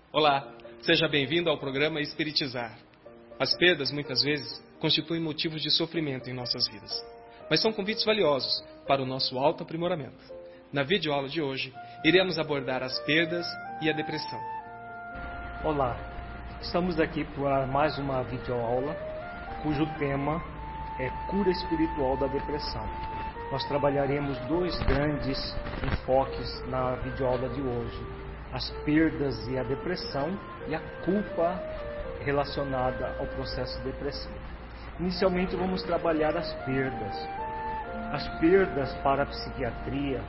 Olá, seja bem-vindo ao programa Espiritizar. As perdas, muitas vezes, constituem motivos de sofrimento em nossas vidas, mas são convites valiosos para o nosso autoaprimoramento. Na videoaula de hoje, iremos abordar as perdas e a depressão. Olá, estamos aqui para mais uma videoaula, cujo tema é Cura Espiritual da Depressão. Nós trabalharemos dois grandes enfoques na videoaula de hoje: as perdas e a depressão e a culpa relacionada ao processo depressivo. Inicialmente vamos trabalhar as perdas. As perdas para a psiquiatria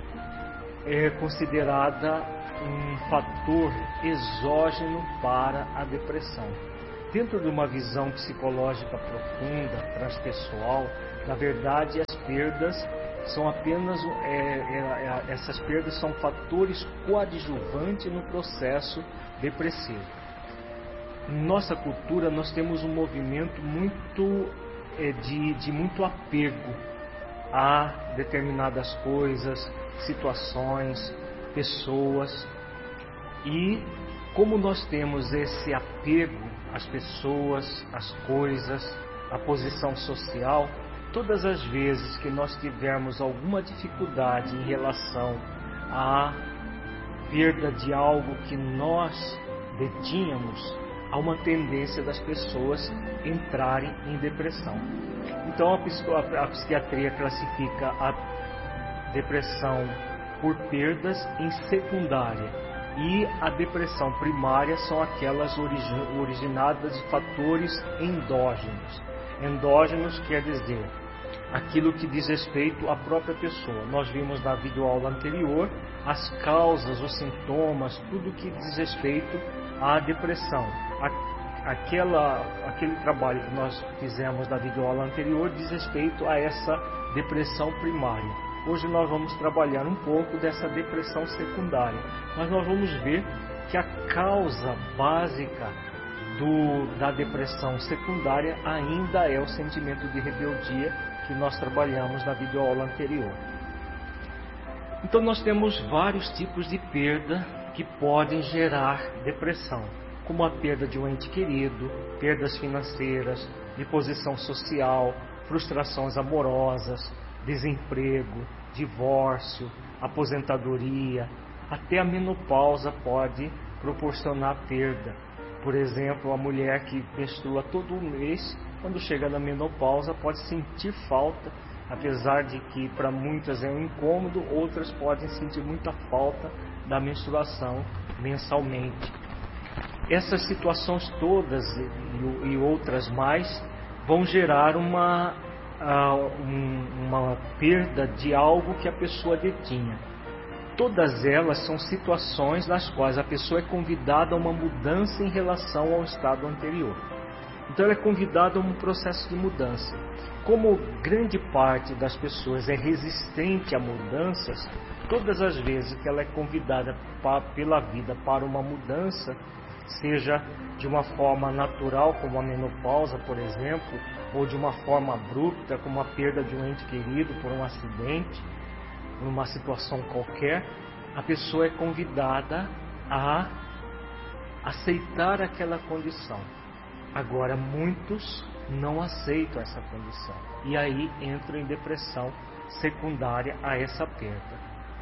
é considerada um fator exógeno para a depressão. Dentro de uma visão psicológica profunda, transpessoal, na verdade as perdas são apenas essas perdas são fatores coadjuvantes no processo depressivo. Em nossa cultura nós temos um movimento muito de muito apego a determinadas coisas, situações, pessoas, e como nós temos esse apego às pessoas, às coisas, à posição social, todas as vezes que nós tivermos alguma dificuldade em relação à perda de algo que nós detínhamos, há uma tendência das pessoas entrarem em depressão. Então a psiquiatria classifica a depressão por perdas em secundária, e a depressão primária são aquelas originadas de fatores endógenos. Endógenos quer dizer aquilo que diz respeito à própria pessoa. Nós vimos na videoaula anterior as causas, os sintomas, tudo que diz respeito à depressão. Aquele trabalho que nós fizemos na videoaula anterior diz respeito a essa depressão primária. Hoje nós vamos trabalhar um pouco dessa depressão secundária, mas nós vamos ver que a causa básica da depressão secundária ainda é o sentimento de rebeldia que nós trabalhamos na videoaula anterior. Então nós temos vários tipos de perda que podem gerar depressão, como a perda de um ente querido, perdas financeiras, de posição social, frustrações amorosas, desemprego, divórcio, aposentadoria, até a menopausa pode proporcionar perda. Por exemplo, a mulher que menstrua todo mês, quando chega na menopausa, pode sentir falta, apesar de que para muitas é um incômodo, outras podem sentir muita falta da menstruação mensalmente. Essas situações todas e outras mais vão gerar uma perda de algo que a pessoa detinha. Todas elas são situações nas quais a pessoa é convidada a uma mudança em relação ao estado anterior. Então ela é convidada a um processo de mudança. Como grande parte das pessoas é resistente a mudanças, todas as vezes que ela é convidada pela vida para uma mudança, seja de uma forma natural, como a menopausa, por exemplo, ou de uma forma abrupta, como a perda de um ente querido por um acidente, numa situação qualquer, a pessoa é convidada a aceitar aquela condição. Agora, muitos não aceitam essa condição e aí entram em depressão secundária a essa perda.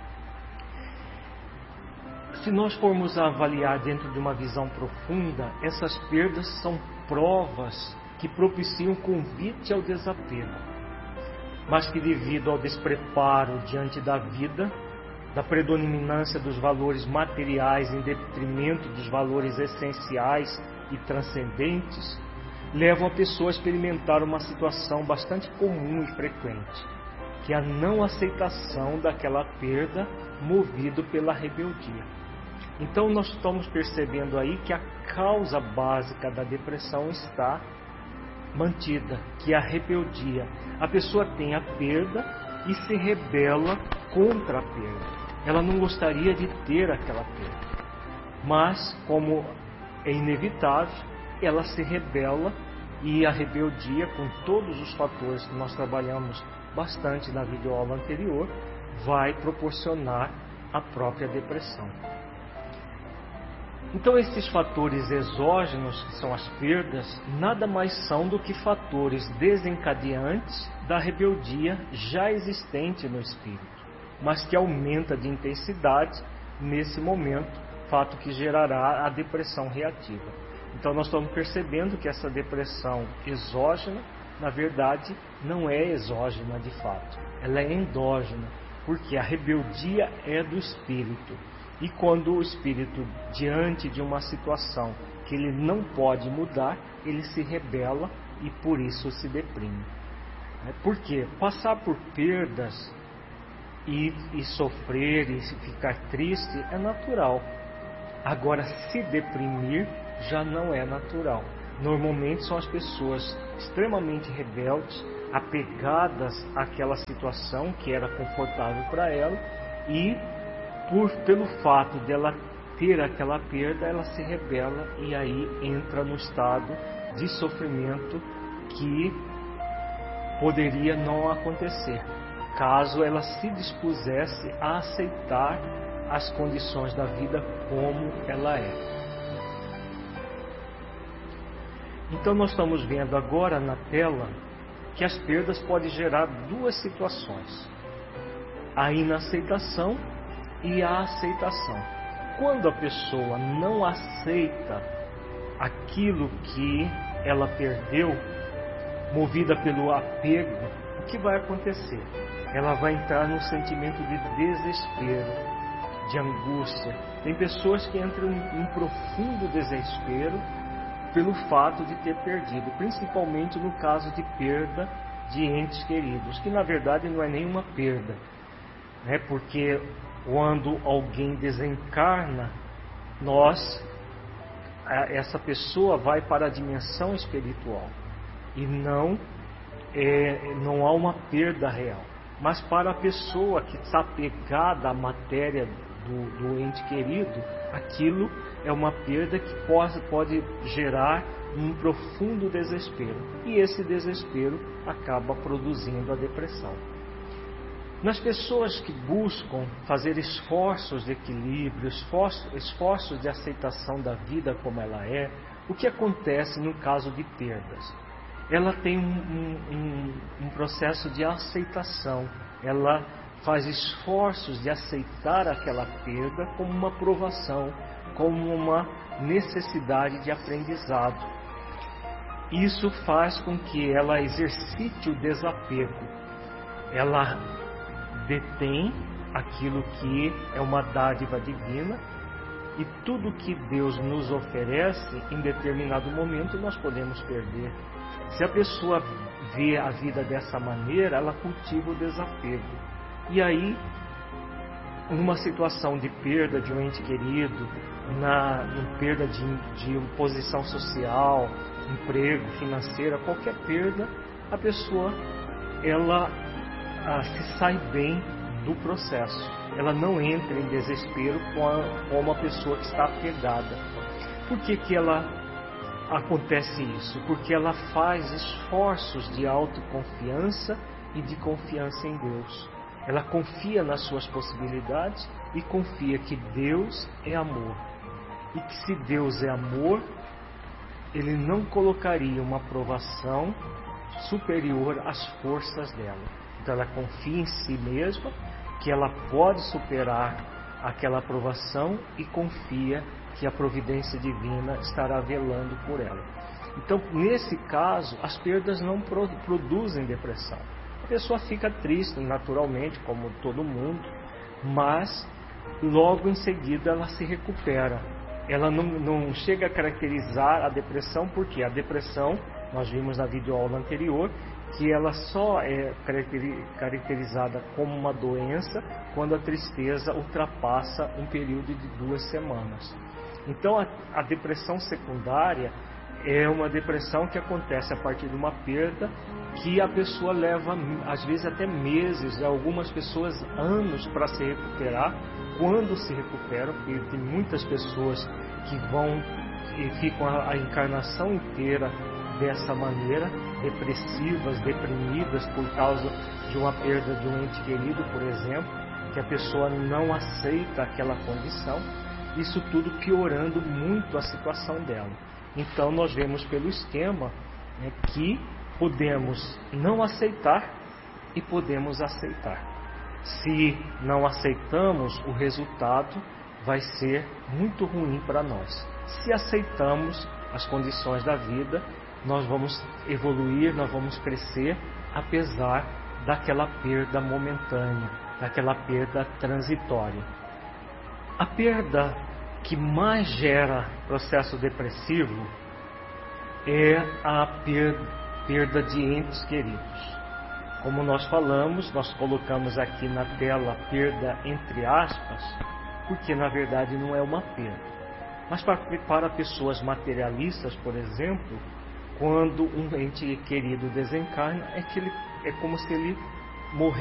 Se nós formos avaliar dentro de uma visão profunda, essas perdas são provas que propiciam convite ao desapego, mas que devido ao despreparo diante da vida, da predominância dos valores materiais em detrimento dos valores essenciais e transcendentes, levam a pessoa a experimentar uma situação bastante comum e frequente, que é a não aceitação daquela perda movido pela rebeldia. Então nós estamos percebendo aí que a causa básica da depressão está mantida, que é a rebeldia. A pessoa tem a perda e se rebela contra a perda. Ela não gostaria de ter aquela perda, mas como é inevitável, ela se rebela, e a rebeldia, com todos os fatores que nós trabalhamos bastante na videoaula anterior, vai proporcionar a própria depressão. Então esses fatores exógenos, que são as perdas, nada mais são do que fatores desencadeantes da rebeldia já existente no espírito, mas que aumenta de intensidade nesse momento, fato que gerará a depressão reativa. Então nós estamos percebendo que essa depressão exógena, na verdade, não é exógena de fato, ela é endógena, porque a rebeldia é do espírito. E quando o espírito, diante de uma situação que ele não pode mudar, ele se rebela e por isso se deprime. Porque passar por perdas e sofrer e ficar triste é natural. Agora, se deprimir já não é natural. Normalmente são as pessoas extremamente rebeldes, apegadas àquela situação que era confortável para ela e pelo fato dela ter aquela perda, ela se rebela e aí entra no estado de sofrimento que poderia não acontecer, caso ela se dispusesse a aceitar as condições da vida como ela é. Então nós estamos vendo agora na tela que as perdas podem gerar duas situações: a inaceitação e a aceitação. Quando a pessoa não aceita aquilo que ela perdeu, movida pelo apego, o que vai acontecer? Ela vai entrar num sentimento de desespero, de angústia. Tem pessoas que entram em profundo desespero pelo fato de ter perdido, principalmente no caso de perda de entes queridos, que na verdade não é nenhuma perda, porque quando alguém desencarna, essa pessoa vai para a dimensão espiritual e não há uma perda real. Mas para a pessoa que está apegada à matéria do ente querido, aquilo é uma perda que pode gerar um profundo desespero. E esse desespero acaba produzindo a depressão. Nas pessoas que buscam fazer esforços de equilíbrio, esforços de aceitação da vida como ela é, o que acontece no caso de perdas? Ela tem um processo de aceitação, ela faz esforços de aceitar aquela perda como uma provação, como uma necessidade de aprendizado. Isso faz com que ela exercite o desapego. Ela detém aquilo que é uma dádiva divina e tudo que Deus nos oferece, em determinado momento nós podemos perder. Se a pessoa vê a vida dessa maneira, ela cultiva o desapego. E aí, numa situação de perda de um ente querido, perda de posição social, emprego, financeira, qualquer perda, a pessoa se sai bem do processo. Ela não entra em desespero como a pessoa que está apegada. Por que ela acontece isso? Porque ela faz esforços de autoconfiança e de confiança em Deus. Ela confia nas suas possibilidades e confia que Deus é amor. E que se Deus é amor, Ele não colocaria uma provação superior às forças dela. Então ela confia em si mesma, que ela pode superar aquela provação e confia que a providência divina estará velando por ela. Então, nesse caso, as perdas não produzem depressão. A pessoa fica triste, naturalmente, como todo mundo, mas logo em seguida ela se recupera. Ela não chega a caracterizar a depressão, porque a depressão, nós vimos na videoaula anterior, que ela só é caracterizada como uma doença quando a tristeza ultrapassa um período de 2 semanas. Então a depressão secundária é uma depressão que acontece a partir de uma perda que a pessoa leva, às vezes até meses, algumas pessoas anos para se recuperar. Quando se recuperam, porque tem muitas pessoas que vão e ficam a encarnação inteira dessa maneira, depressivas, deprimidas por causa de uma perda de um ente querido, por exemplo, que a pessoa não aceita aquela condição. isso tudo piorando muito a situação dela. Então nós vemos pelo esquema, né, que podemos não aceitar e podemos aceitar. Se não aceitamos, o resultado vai ser muito ruim para nós. Se aceitamos as condições da vida, nós vamos evoluir, nós vamos crescer, apesar daquela perda momentânea, daquela perda transitória. A perda que mais gera processo depressivo é a perda de entes queridos. Como nós falamos, nós colocamos aqui na tela perda entre aspas, porque na verdade não é uma perda. Mas para pessoas materialistas, por exemplo, quando um ente querido desencarna, é como se ele morresse